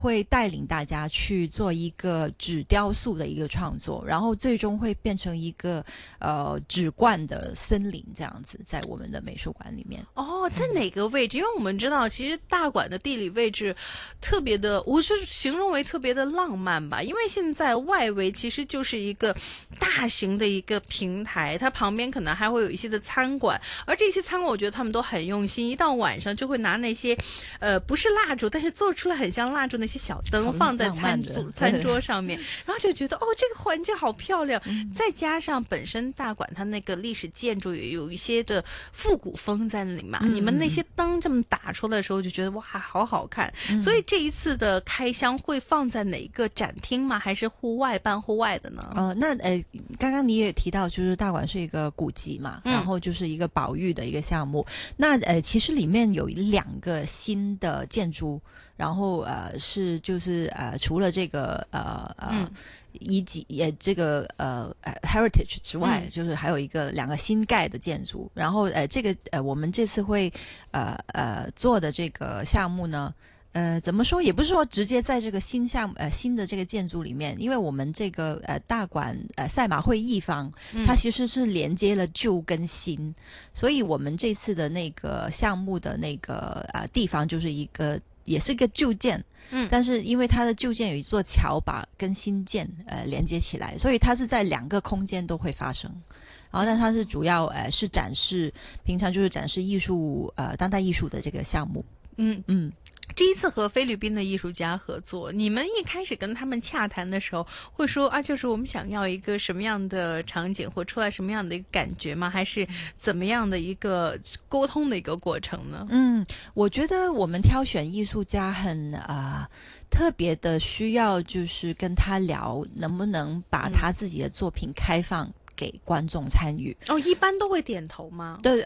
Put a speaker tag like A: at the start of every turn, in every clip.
A: 会带领大家去做一个纸雕塑的一个创作，然后最终会变成一个纸罐的森林这样子，在我们的美术馆里面。
B: 哦，在哪个位置？因为我们知道，其实大馆的地理位置特别的，我是形容为特别的浪漫吧。因为现在外围其实就是一个大型的一个平台，它旁边可能还会有一些的餐馆，而这些餐馆我觉得他们都很用心，一到晚上就会拿那些不是蜡烛，但是做出来很像蜡烛那些小灯放在餐桌上面，然后就觉得哦，这个环境好漂亮。再加上本身大馆它那个历史建筑也有一些的复古风在那里嘛，你们那些灯这么打出来的时候就觉得哇，好好看。所以这一次的开箱会放在哪一个展厅吗？还是户外办户外的呢？
A: 刚刚你也提到，就是大馆是一个古迹嘛，然后就是一个保育的一个项目。那其实里面有2个新的建筑。然后除了这个遗迹这个heritage 之外，就是还有2个新盖的建筑。然后我们这次会做的这个项目呢，怎么说也不是说直接在这个新的这个建筑里面，因为我们这个大馆赛马会一方，它其实是连接了旧跟新，所以我们这次的那个项目的那个地方就是也是一个旧建，但是因为它的旧建有一座桥把跟新建连接起来，所以它是在2个空间都会发生。然后但它是主要是展示，平常就是展示艺术当代艺术的这个项目。
B: 这一次和菲律宾的艺术家合作，你们一开始跟他们洽谈的时候会说就是我们想要一个什么样的场景或出来什么样的一个感觉吗？还是怎么样的一个沟通的一个过程呢？
A: 我觉得我们挑选艺术家很特别的需要就是跟他聊能不能把他自己的作品开放给观众参与。
B: 一般都会点头吗？
A: 对，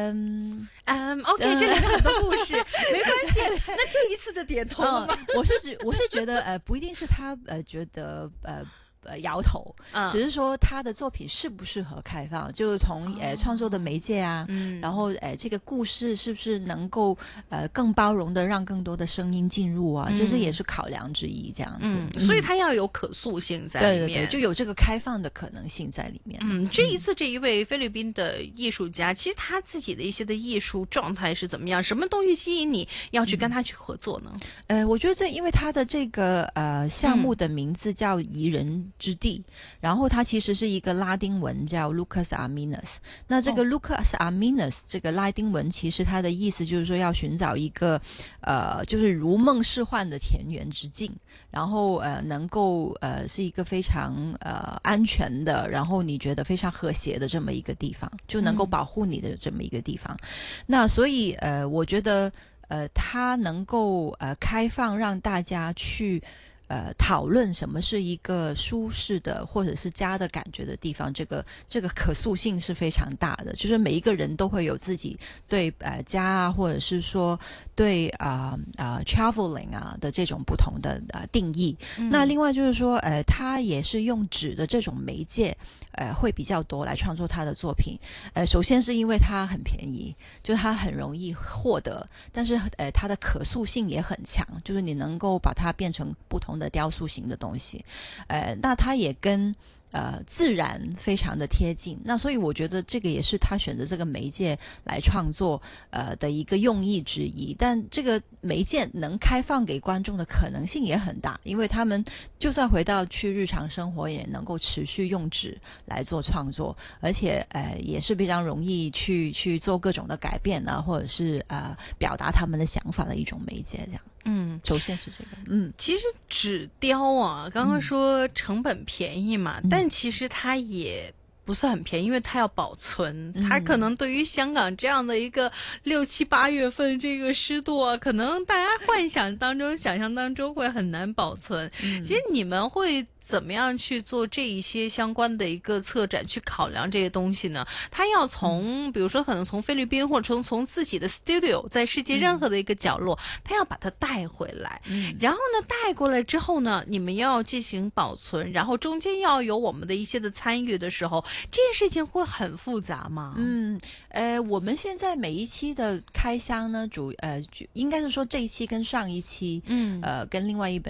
B: OK，这里面很多故事，没关系。那这一次的点头了吗？
A: 我是觉得不一定是他觉得摇头，只是说他的作品适不适合开放，就是从创作的媒介啊，然后这个故事是不是能够更包容的让更多的声音进入啊，这是也是考量之一，这样子。
B: 所以它要有可塑性在里面，
A: 对，就有这个开放的可能性在里面。
B: 这一次这一位菲律宾的艺术家，其实他自己的一些的艺术状态是怎么样？什么东西吸引你要去跟他去合作呢？
A: 我觉得因为他的这个项目的名字叫宜人之地，然后它其实是一个拉丁文叫 Lucas Arminus。那这个 Lucas Arminus 这个拉丁文其实它的意思就是说要寻找一个就是如梦似幻的田园之境，然后能够是一个非常安全的，然后你觉得非常和谐的这么一个地方，就能够保护你的这么一个地方。那所以我觉得它能够开放让大家去讨论什么是一个舒适的或者是家的感觉的地方，这个可塑性是非常大的，就是每一个人都会有自己对家啊，或者是说对traveling 啊的这种不同的定义。那另外就是说他也是用纸的这种媒介会比较多来创作他的作品。首先是因为它很便宜，就是它很容易获得，但是它的可塑性也很强，就是你能够把它变成不同的雕塑型的东西。那它也跟自然非常的贴近，那所以我觉得这个也是他选择这个媒介来创作的一个用意之一。但这个媒介能开放给观众的可能性也很大，因为他们就算回到去日常生活也能够持续用纸来做创作，而且也是非常容易去做各种的改变啊，或者是表达他们的想法的一种媒介这样。首先是这个。
B: 其实纸雕啊，刚刚说成本便宜嘛，但其实它也不是很便宜，因为它要保存，它可能对于香港这样的一个6、7、8月份这个湿度啊，可能大家想象当中会很难保存。其实你们会怎么样去做这一些相关的一个策展，去考量这些东西呢？他要从比如说可能从菲律宾或者从自己的 studio 在世界任何的一个角落，他要把它带回来，然后呢带过来之后呢，你们要进行保存，然后中间要有我们的一些的参与的时候， 这件事情会很复杂吗？
A: 我们现在每一期的开箱呢，应该是说这一期跟上一期，跟另外一本